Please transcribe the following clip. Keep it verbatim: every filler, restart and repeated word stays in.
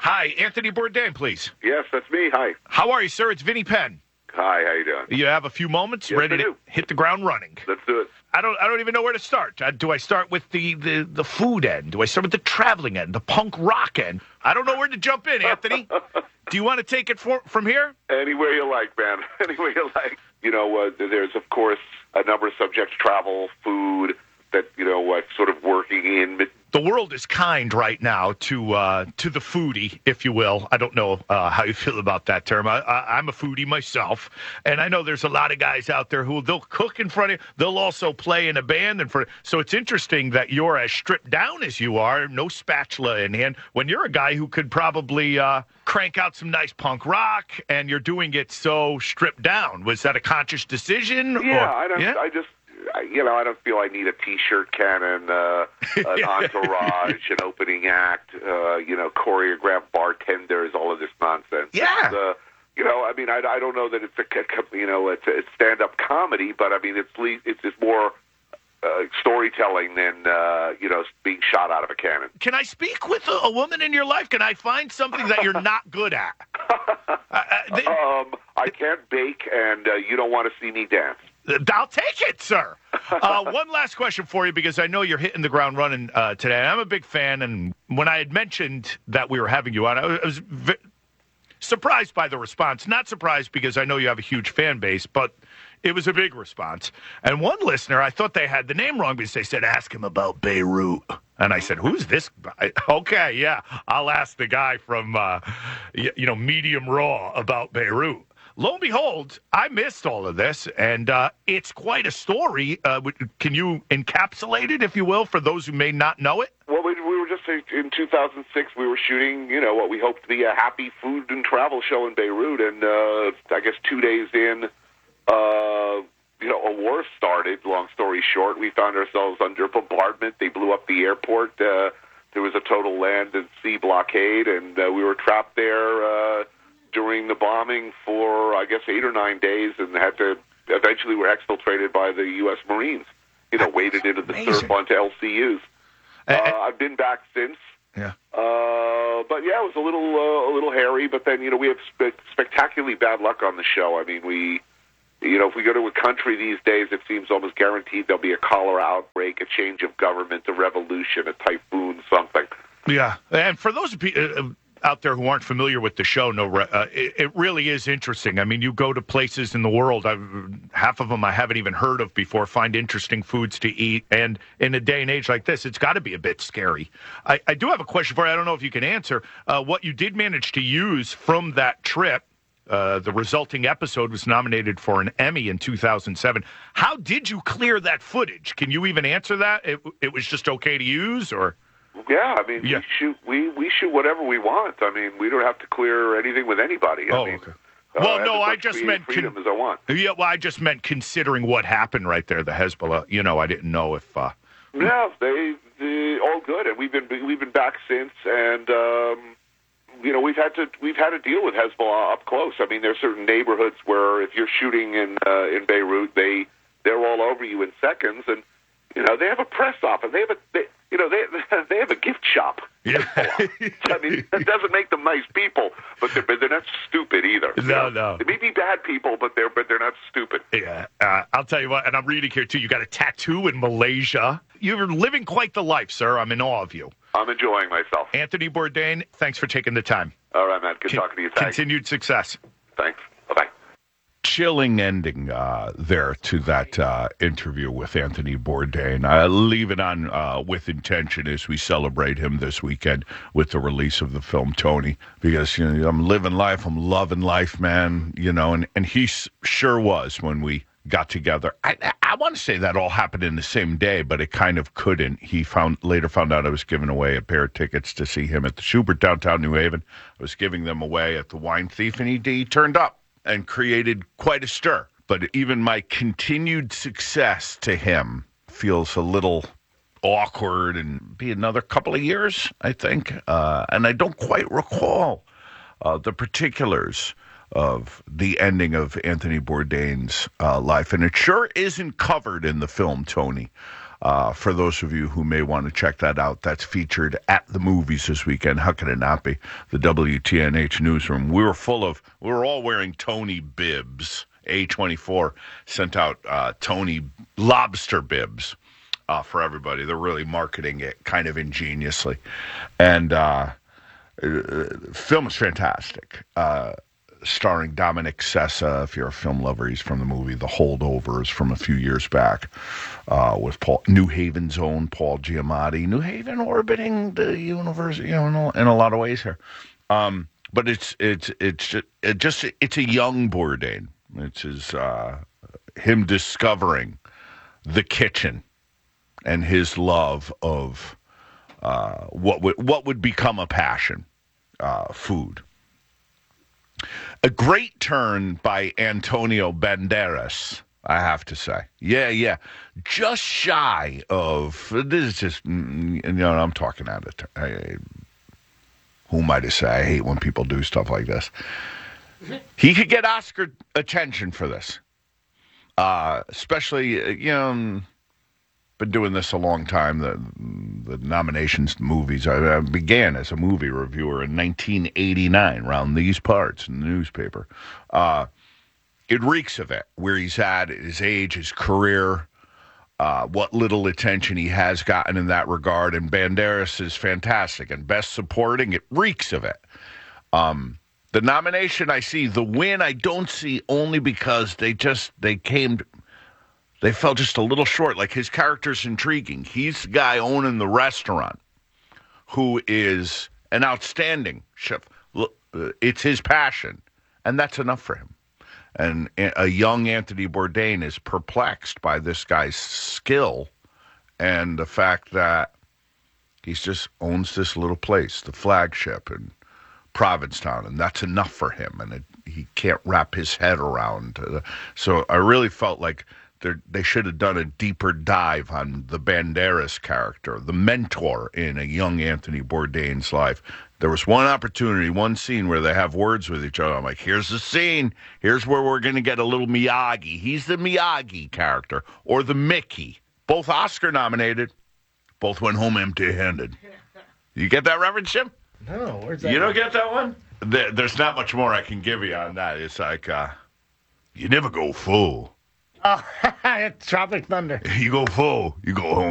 Hi, Anthony Bourdain, please. Yes, that's me. Hi. How are you, sir? It's Vinny Penn. Hi, how you doing? You have a few moments, Yes, ready I to do. hit the ground running. Let's do it. I don't I don't even know where to start. Uh, do I start with the, the, the food end? Do I start with the traveling end, the punk rock end? I don't know where to jump in, Anthony. Do you want to take it for, from here? Anywhere you like, man. Anywhere you like. You know, uh, there's, of course, a number of subjects, travel, food, that, you know, uh, sort of working in. The world is kind right now to uh, to the foodie, if you will. I don't know uh, how you feel about that term. I, I, I'm a foodie myself, and I know there's a lot of guys out there who they'll cook in front of you. They'll also play in a band in front. So it's interesting that you're as stripped down as you are, no spatula in hand, when you're a guy who could probably uh, crank out some nice punk rock, and you're doing it so stripped down. Was that a conscious decision? Yeah, or, I don't. yeah? I just. I- You know, I don't feel I need a T-shirt cannon, uh, an entourage, an opening act, uh, you know, choreographed bartenders, all of this nonsense. Yeah. It's, uh, you know, I mean, I, I don't know that it's a, you know, it's, it's stand-up comedy, but I mean, it's le- it's, it's more uh, storytelling than uh, you know, being shot out of a cannon. Can I speak with a, a woman in your life? Can I find something that you're not good at? uh, uh, they, Um, I can't bake, and uh, you don't want to see me dance. I'll take it, sir. Uh, one last question for you, because I know you're hitting the ground running uh, today. I'm a big fan, and when I had mentioned that we were having you on, I was v- surprised by the response. Not surprised because I know you have a huge fan base, but it was a big response. And one listener, I thought they had the name wrong because they said, ask him about Beirut. And I said, who's this guy? Okay, yeah, I'll ask the guy from, uh, you, you know, Medium Raw about Beirut. Lo and behold, I missed all of this, and uh, it's quite a story. Uh, can you encapsulate it, if you will, for those who may not know it? Well, we, we were just in two thousand six. We were shooting, you know, what we hoped to be a happy food and travel show in Beirut, and uh, I guess two days in, uh, you know, a war started. Long story short, we found ourselves under bombardment. They blew up the airport. Uh, there was a total land and sea blockade, and uh, we were trapped there uh, during the bombing for, I guess, eight or nine days, and had to eventually were exfiltrated by the U S Marines. You know, waded into the amazing. surf onto L C Us. Uh, I've been back since. Yeah. Uh, but yeah, it was a little uh, a little hairy. But then, you know, we have spe- spectacularly bad luck on the show. I mean, we, you know, if we go to a country these days, it seems almost guaranteed there'll be a cholera outbreak, a change of government, a revolution, a typhoon, something. Yeah, and for those people out there who aren't familiar with the show, no, uh, it, it really is interesting. I mean, you go to places in the world, I've, half of them I haven't even heard of before, find interesting foods to eat, and in a day and age like this, it's got to be a bit scary. I, I do have a question for you. I don't know if you can answer. Uh, what you did manage to use from that trip, uh, the resulting episode was nominated for an Emmy in two thousand seven. How did you clear that footage? Can you even answer that? It, it was just okay to use, or... Yeah, I mean, Yeah. we shoot we, we shoot whatever we want. I mean, we don't have to clear anything with anybody. I Oh, mean, okay. uh, Well, I have no, as I much just creative meant con- freedom as I want. Yeah, well, I just meant considering what happened right there, the Hezbollah. You know, I didn't know if. Uh, Yeah, they, they all good, and we've been we've been back since, and um, you know we've had to we've had to deal with Hezbollah up close. I mean, there are certain neighborhoods where if you're shooting in uh, in Beirut, they they're all over you in seconds, and you know they have a press office, they have a they, you know they they have a gift shop. Yeah. I mean, that doesn't make them nice people, but they're but they're not stupid either. you No, know? no. They may be bad people, but they're but they're not stupid. yeah, uh, I'll tell you what, and I'm reading here too. You got a tattoo in Malaysia. You're living quite the life, sir. I'm in awe of you. I'm enjoying myself. Anthony Bourdain, thanks for taking the time. All right, man. Good Con- talking to you. Thanks. Continued success. Thanks. Bye bye. Chilling ending uh, there to that uh, interview with Anthony Bourdain. I leave it on uh, with intention as we celebrate him this weekend with the release of the film Tony, because you know I'm living life, I'm loving life, man. You know, and and he s- sure was when we got together. I I, I want to say that all happened in the same day, but it kind of couldn't. He found later found out I was giving away a pair of tickets to see him at the Schubert downtown New Haven. I was giving them away at the Wine Thief, and he, he turned up and created quite a stir. But even my continued success to him feels a little awkward, and be another couple of years, I think. Uh, and I don't quite recall uh, the particulars of the ending of Anthony Bourdain's uh, life. And it sure isn't covered in the film, Tony. Uh, for those of you who may want to check that out, that's featured at the movies this weekend. How can it not be? The W T N H newsroom. We were full of, we were all wearing Tony bibs. A twenty-four sent out uh, Tony lobster bibs uh, for everybody. They're really marketing it kind of ingeniously. And uh, uh, film is fantastic. Uh, starring Dominic Sessa. If you're a film lover, he's from the movie The Holdovers from a few years back uh, with Paul, New Haven's own Paul Giamatti. New Haven orbiting the universe, you know, in a, in a lot of ways here. Um, but it's it's it's just, it just it's a young Bourdain. It's his uh, him discovering the kitchen and his love of uh, what would what would become a passion, uh, food. A great turn by Antonio Banderas, I have to say. Yeah, yeah. Just shy of, this is just, you know, I'm talking out of turn. Who am I to say? I hate when people do stuff like this. He could get Oscar attention for this. Uh, especially, you know, been doing this a long time. The the nominations movies. I, I began as a movie reviewer in nineteen eighty-nine, around these parts in the newspaper. Uh, it reeks of it, where he's at, his age, his career, uh, what little attention he has gotten in that regard. And Banderas is fantastic. And Best Supporting, it reeks of it. Um, the nomination I see, the win I don't see, only because they just, they came... They fell just a little short. Like, his character's intriguing. He's the guy owning the restaurant who is an outstanding chef. It's his passion, and that's enough for him. And a young Anthony Bourdain is perplexed by this guy's skill and the fact that he just owns this little place, the flagship in Provincetown, and that's enough for him. And it, he can't wrap his head around. Uh, so I really felt like they should have done a deeper dive on the Banderas character, the mentor in a young Anthony Bourdain's life. There was one opportunity, one scene where they have words with each other. I'm like, here's the scene. Here's where we're going to get a little Miyagi. He's the Miyagi character, or the Mickey. Both Oscar nominated. Both went home empty-handed. You get that reference, Jim? No, where's that? You don't get that one? There, there's not much more I can give you on that. It's like, uh, you never go full. Oh, it's Tropic Thunder. You go full, you go home